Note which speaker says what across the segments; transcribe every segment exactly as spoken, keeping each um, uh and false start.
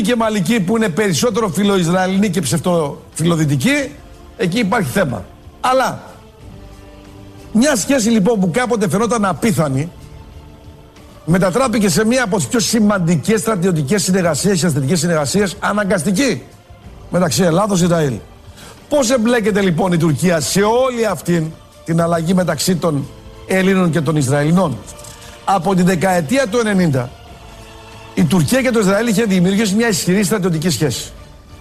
Speaker 1: και Μαλική που είναι περισσότερο φιλοϊσραηλινοί και ψευτοφιλοδυτικοί, εκεί υπάρχει θέμα. Αλλά μια σχέση λοιπόν που κάποτε φαινόταν απίθανη, μετατράπηκε σε μία από τις πιο σημαντικές στρατιωτικές συνεργασίες και αστυνομικές συνεργασίες, αναγκαστική, μεταξύ Ελλάδος και Ισραήλ. Πώς εμπλέκεται λοιπόν η Τουρκία σε όλη αυτή την αλλαγή μεταξύ των Ελλήνων και των Ισραηλινών? Από την δεκαετία του ενενήντα η Τουρκία και το Ισραήλ είχε δημιουργήσει μια ισχυρή στρατιωτική σχέση.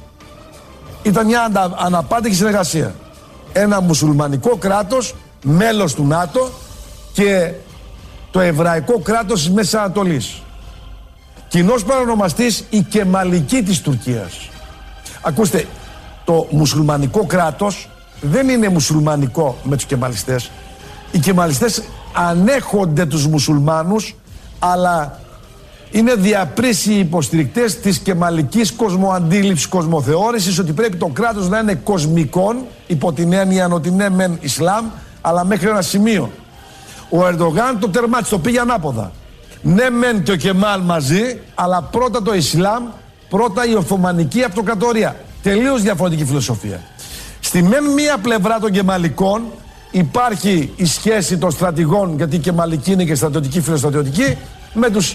Speaker 1: Ήταν μια ανα, αναπάντηχη συνεργασία. Ένα μουσουλμανικό κράτος, μέλος του ΝΑΤΟ, και το εβραϊκό κράτος της Μέσης Ανατολής. Κοινός παρονομαστής η κεμαλική της Τουρκίας. Ακούστε, το μουσουλμανικό κράτος δεν είναι μουσουλμανικό με τους κεμαλιστές. Οι κεμαλιστές ανέχονται τους μουσουλμάνους, αλλά είναι διαπρίσιοι υποστηρικτές της κεμαλικής κοσμοαντίληψης, κοσμοθεώρησης, ότι πρέπει το κράτος να είναι κοσμικών, υπό την έννοια ότι ναι μεν Ισλάμ, αλλά μέχρι ένα σημείο. Ο Ερντογάν το τερμάτισε, το πήγε ανάποδα. Ναι μεν και ο Κεμάλ μαζί, αλλά πρώτα το Ισλάμ, πρώτα η Οθωμανική Αυτοκρατορία. Τελείως διαφορετική φιλοσοφία. Στη μεν μία πλευρά των κεμαλικών υπάρχει η σχέση των στρατηγών, γιατί η κεμαλική είναι και στρατιωτική φιλοστρατιωτική, με τους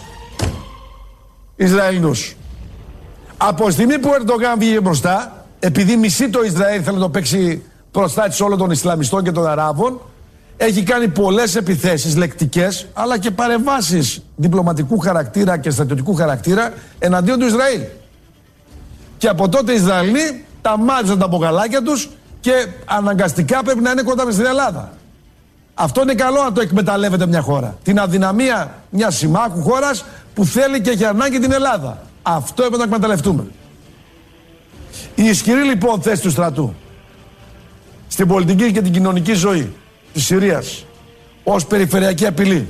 Speaker 1: Ισραηλινούς. Από τη στιγμή που ο Ερντογάν βγήκε μπροστά, επειδή μισεί το Ισραήλ, θέλει να το παίξει μπροστά της όλων των Ισλαμιστών και των Αράβων, έχει κάνει πολλές επιθέσεις λεκτικές, αλλά και παρεμβάσεις διπλωματικού χαρακτήρα και στρατιωτικού χαρακτήρα εναντίον του Ισραήλ. Και από τότε οι Ισραηλοί τα μάζεψαν τα μπογαλάκια τους και αναγκαστικά πρέπει να είναι κοντά στην Ελλάδα. Αυτό είναι καλό να το εκμεταλλεύεται μια χώρα. Την αδυναμία μιας συμμάχου χώρας που θέλει και έχει ανάγκη την Ελλάδα. Αυτό έπρεπε να εκμεταλλευτούμε. Η ισχυρή λοιπόν θέση του στρατού στην πολιτική και την κοινωνική ζωή της Συρίας ως περιφερειακή απειλή.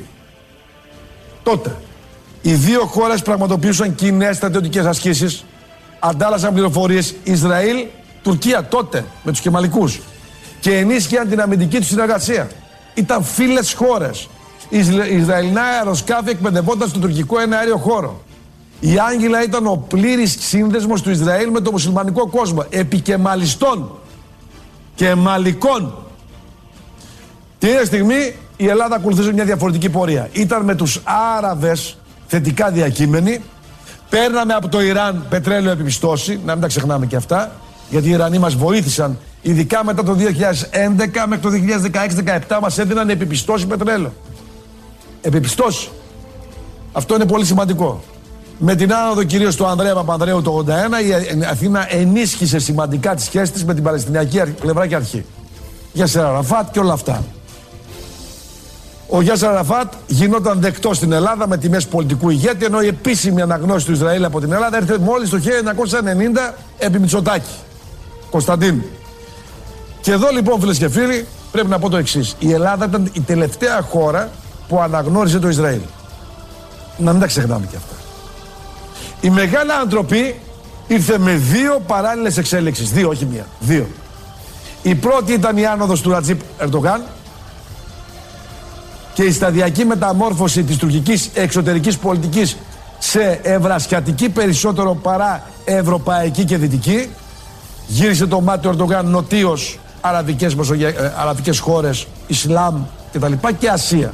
Speaker 1: Τότε οι δύο χώρες πραγματοποιούσαν κοινές στρατιωτικές ασκήσεις, αντάλλασαν πληροφορίες, Ισραήλ, Τουρκία τότε με τους κεμαλικούς, και ενίσχυαν την αμυντική του συνεργασία. Ήταν φίλες χώρες. Οι Ισραηλινά αεροσκάφη εκπαιδευόταν στο τουρκικό εναέριο χώρο. Η Άγκυλα ήταν ο πλήρης σύνδεσμος του Ισραήλ με το μουσουλμανικό κόσμο. Επικεμαλιστών και μαλικών. Την ίδια στιγμή η Ελλάδα ακολουθούσε μια διαφορετική πορεία. Ήταν με τους Άραβες θετικά διακείμενοι. Παίρναμε από το Ιράν πετρέλαιο επιπιστώσει, να μην τα ξεχνάμε και αυτά, γιατί οι Ιρανοί μας βοήθησαν, ειδικά μετά το δύο χιλιάδες έντεκα μέχρι το δύο χιλιάδες δεκαέξι δεκαεπτά μας έδιναν επιπιστώσει πετρέλαιο. Επιπιστώσει. Αυτό είναι πολύ σημαντικό. Με την άνοδο κυρίως του Ανδρέα Παπανδρέου το ογδόντα ένα, η Αθήνα ενίσχυσε σημαντικά τις σχέσεις της με την Παλαιστινιακή πλευρά και αρχή. Γιάσερ Αραφάτ και όλα αυτά. Ο Γιάσερ Αραφάτ γινόταν δεκτός στην Ελλάδα με τιμές πολιτικού ηγέτη, ενώ η επίσημη αναγνώριση του Ισραήλ από την Ελλάδα έρθε μόλις το χίλια εννιακόσια ενενήντα επί Μητσοτάκη Κωνσταντίνου. Και εδώ λοιπόν, φίλες και φίλοι, πρέπει να πω το εξής. Η Ελλάδα ήταν η τελευταία χώρα που αναγνώρισε το Ισραήλ. Να μην τα ξεχνάμε και αυτά. Η μεγάλη ανατροπή ήρθε με δύο παράλληλες εξέλιξεις. Δύο, όχι μία. Δύο. Η πρώτη ήταν η άνοδος του Ρατζίπ Ερντογάν και η σταδιακή μεταμόρφωση της τουρκικής εξωτερικής πολιτικής σε ευρασιατική περισσότερο παρά ευρωπαϊκή και δυτική. Γύρισε το μάτι του Ερντογάν νοτίως αραβικές, μεσογεια... ε, αραβικές χώρες, Ισλάμ κτλ. Και Ασία.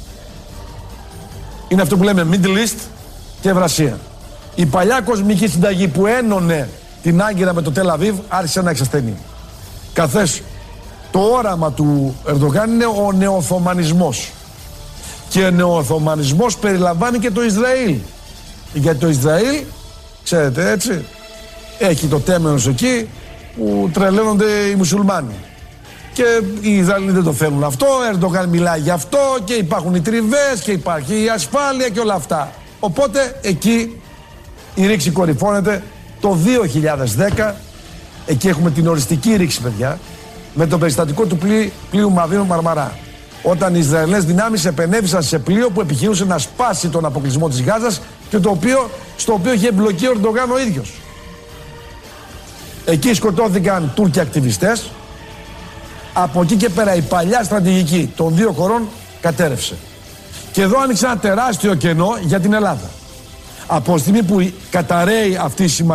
Speaker 1: Είναι αυτό που λέμε Middle East και Ευρασία. Η παλιά κοσμική συνταγή που ένωνε την Άγκυρα με το Τελ Αβίβ άρχισε να εξασθενεί. Καθώς το όραμα του Ερντογάν είναι ο νεοοθωμανισμός. Και ο νεοοθωμανισμός περιλαμβάνει και το Ισραήλ. Γιατί το Ισραήλ, ξέρετε έτσι, έχει το τέμενος εκεί που τρελαίνονται οι μουσουλμάνοι. Και οι Ισραηλοί δεν το θέλουν αυτό, ο Ερντογάν μιλάει γι' αυτό και υπάρχουν οι τριβές και υπάρχει η ασφάλεια και όλα αυτά. Οπότε εκεί η ρήξη κορυφώνεται το δύο χιλιάδες δέκα, εκεί έχουμε την οριστική ρήξη, παιδιά, με το περιστατικό του πλοίου, πλοίου Μαύρου Μαρμαρά. Όταν οι Ισραηλινές δυνάμεις επενέβησαν σε πλοίο που επιχειρούσε να σπάσει τον αποκλεισμό της Γάζας και το οποίο, στο οποίο είχε εμπλοκεί ο Ερντογάν ο ίδιος. Εκεί σκοτώθηκαν Τούρκοι ακτιβιστές. Από εκεί και πέρα η παλιά στρατηγική των δύο χωρών κατέρευσε. Και εδώ άνοιξε ένα τεράστιο κενό για την Ελλάδα. Από τη στιγμή που καταρρέει αυτή η σημασία